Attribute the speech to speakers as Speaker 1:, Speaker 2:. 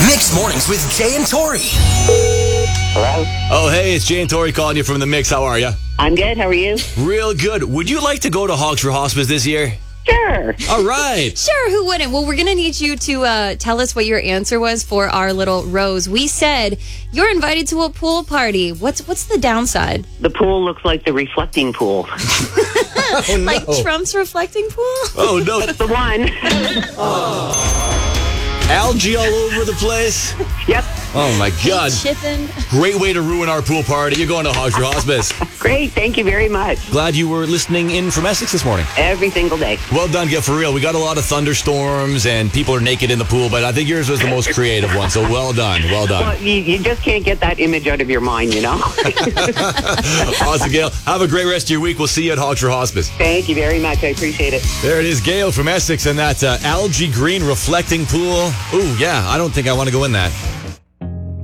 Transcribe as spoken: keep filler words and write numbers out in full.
Speaker 1: Mixed Mornings with Jay and Tori.
Speaker 2: Hello?
Speaker 3: Oh, hey, it's Jay and Tori calling you from the Mix. How are you?
Speaker 2: I'm good. How are you?
Speaker 3: Real good. Would you like to go to Hogs for Hospice this year?
Speaker 2: Sure.
Speaker 3: All right.
Speaker 4: Sure, who wouldn't? Well, we're going to need you to uh, tell us what your answer was for our little rose. We said you're invited to a pool party. What's what's the downside?
Speaker 2: The pool looks like the reflecting pool.
Speaker 3: Oh, no.
Speaker 4: Like Trump's reflecting pool?
Speaker 3: Oh, no.
Speaker 2: That's the one.
Speaker 3: Algae all over the place.
Speaker 2: Yep.
Speaker 3: Oh, my God.
Speaker 4: Chipping.
Speaker 3: Great way to ruin our pool party. You're going to Hogs for Hospice.
Speaker 2: Great. Thank you very much.
Speaker 3: Glad you were listening in from Essex this morning.
Speaker 2: Every single day.
Speaker 3: Well done, get for real. We got a lot of thunderstorms and people are naked in the pool, but I think yours was the most creative one. So well done, well done.
Speaker 2: Well, you, you just can't get that image out of your mind, you know?
Speaker 3: Awesome, Gail. Have a great rest of your week. We'll see you at Hogs for Hospice.
Speaker 2: Thank you very much. I appreciate it.
Speaker 3: There it is, Gail from Essex and that uh, algae green reflecting pool. Ooh, yeah, I don't think I want to go in that.